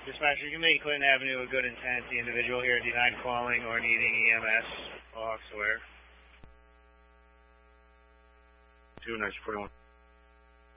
Dispatcher, you can make Clinton Avenue a good intent. The individual here denied calling or needing EMS. All Hawks aware. 2 941.